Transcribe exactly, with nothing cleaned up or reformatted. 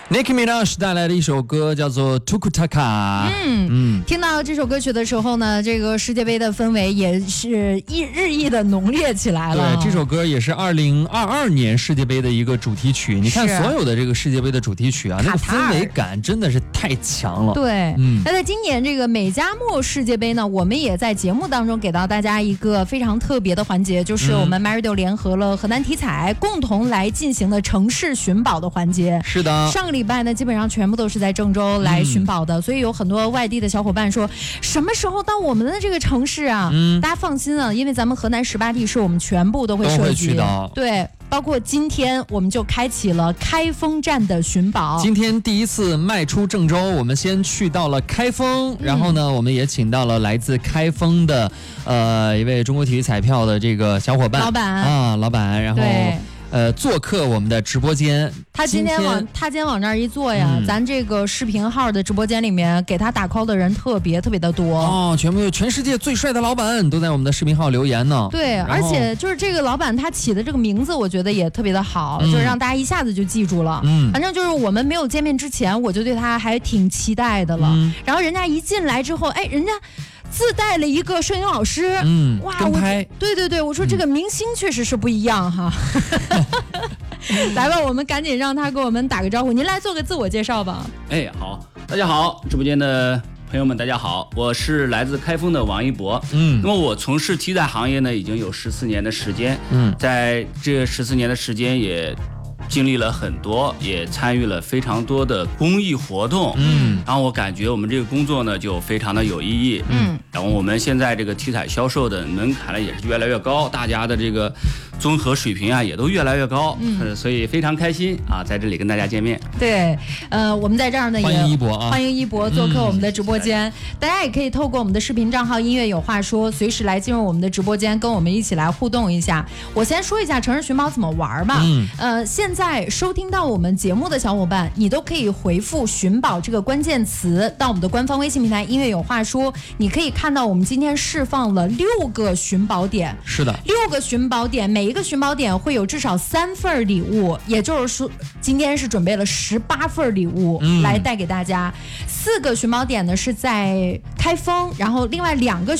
Nicki Minaj 带来的一首歌叫做 Tukutaka。 嗯嗯，听到这首歌曲的时候呢，这个世界杯的氛围也是一日益的浓烈起来了。 对，这首歌也是二零二二年世界杯的一个主题曲。你看所有的这个世界杯的主题曲啊，那个氛围感真的是太强了。 对，嗯，那在今年这个美加墨世界杯呢，我们也在节目当中给到大家一个非常特别的环节，就是我们 MyRadio 联合了河南体彩共同来进行的城市寻宝的环节。 是的， 上个礼拜呢，基本上全部都是在郑州来寻宝的，嗯、所以有很多外地的小伙伴说，什么时候到我们的这个城市啊？嗯，大家放心啊，因为咱们河南十八地市我们全部都会涉及， 去的。 对。包括今天我们就开启了开封站的寻宝。 今天第一次迈出郑州，我们先去到了开封，嗯、然后呢，我们也请到了来自开封的呃一位中国体育彩票的这个小伙伴， 老板啊，老板，然后。呃，做客我们的直播间。 他今天往他今天往这儿一坐呀、嗯，咱这个视频号的直播间里面给他打 call 的人特别特别的多哦，全部全世界最帅的老板都在我们的视频号留言呢。 对，而且就是这个老板他起的这个名字，我觉得也特别的好，嗯、就是让大家一下子就记住了。嗯，反正就是我们没有见面之前，我就对他还挺期待的了。嗯、然后人家一进来之后，哎，人家。自带了一个摄影老师， 嗯，哇，跟拍， 对对对，我说这个明星确实是不一样哈。嗯、来吧，我们赶紧让他给我们打个招呼，您来做个自我介绍吧。 哎，好，大家好，直播间的朋友们，大家好，我是来自开封的王一博。嗯，那么我从事体彩行业呢，已经有十四年的时间。嗯，在这十四年的时间也。经历了很多，也参与了非常多的公益活动，嗯，然后我感觉我们这个工作呢就非常的有意义，嗯，然后我们现在这个体彩销售的门槛呢也是越来越高，大家的这个综合水平啊也都越来越高，嗯，呃、所以非常开心啊，在这里跟大家见面。 对，呃，我们在这儿呢也欢迎一博啊， 欢迎一博做客我们的直播间，嗯、大家也可以透过我们的视频账号音乐有话说，随时来进入我们的直播间，跟我们一起来互动一下。我先说一下城市寻宝怎么玩吧，嗯，呃，现在。在收听到我们节目的小伙伴，你都可以回复寻宝这个关键词到我们的官方微信平台音乐有话说，你可以看到我们今天释放了六个寻宝点， 是的， 六个寻宝点，每一个寻宝点会有至少三份礼物，也就是说今天是准备了十八份礼物来带给大家，嗯、四个寻宝点呢是在开封，然后另外两个